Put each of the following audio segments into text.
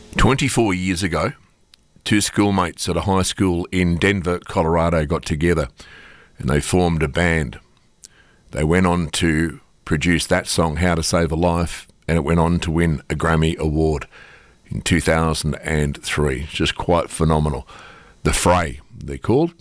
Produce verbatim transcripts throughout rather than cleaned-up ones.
twenty-four years ago, two schoolmates at a high school in Denver, Colorado got together and they formed a band. They went on to produce that song, How to Save a Life, and it went on to win a Grammy Award in two thousand three. It's just quite phenomenal. The Fray, they're called.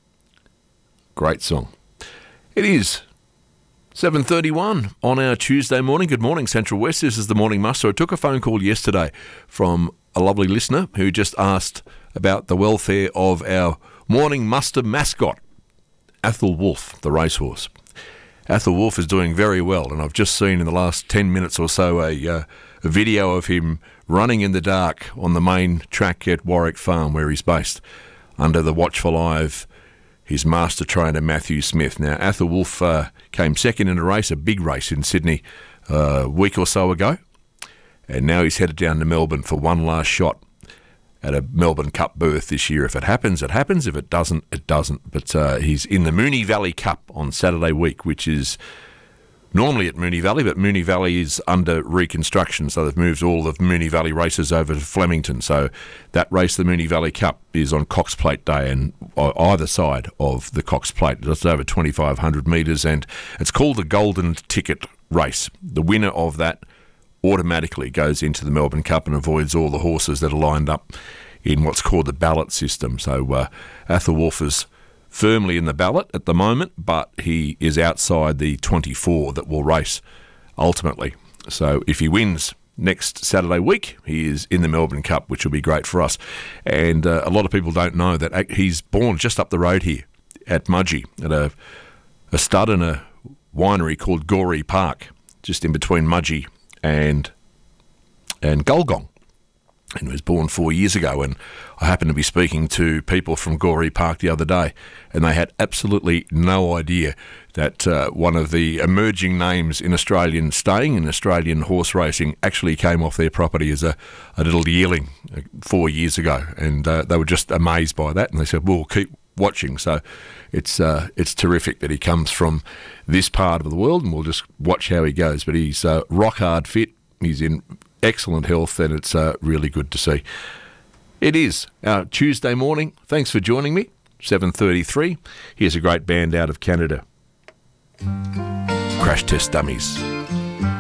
Great song. It is seven thirty-one on our Tuesday morning. Good morning, Central West. This is the Morning Muster. I took a phone call yesterday from a lovely listener who just asked about the welfare of our Morning Muster mascot, Athol Wolf, the racehorse. Athol Wolf is doing very well, and I've just seen in the last ten minutes or so a, uh, a video of him running in the dark on the main track at Warwick Farm, where he's based, under the watchful eye of his master trainer, Matthew Smith. Now, Athol Wolf uh, came second in a race, a big race in Sydney, uh, a week or so ago, and now he's headed down to Melbourne for one last shot at a Melbourne Cup berth this year. If it happens, it happens. If it doesn't, it doesn't. But uh, he's in the Moonee Valley Cup on Saturday week, which is normally at Moonee Valley, but Moonee Valley is under reconstruction, so they've moved all of Moonee Valley races over to Flemington. So that race, the Moonee Valley Cup, is on Cox Plate Day, and either side of the Cox Plate, it's over twenty-five hundred metres, and it's called the Golden Ticket Race. The winner of that automatically goes into the Melbourne Cup and avoids all the horses that are lined up in what's called the ballot system. So uh, Athol Wolf is firmly in the ballot at the moment, but he is outside the twenty-four that will race ultimately. So if he wins next Saturday week, he is in the Melbourne Cup, which will be great for us. And uh, a lot of people don't know that he's born just up the road here at Mudgee, at a, a stud and a winery called Gorey Park, just in between Mudgee and and Gulgong, and was born four years ago. And I happened to be speaking to people from Gorey Park the other day, and they had absolutely no idea that uh, one of the emerging names in Australian staying in Australian horse racing actually came off their property as a, a little yearling four years ago, and uh, they were just amazed by that, and they said, we'll keep watching. So it's uh, it's terrific that he comes from this part of the world, and we'll just watch how he goes. But he's uh, rock hard fit, he's in excellent health, and it's uh, really good to see. It is our Tuesday morning. Thanks for joining me. seven thirty-three. Here's a great band out of Canada, Crash Test Dummies.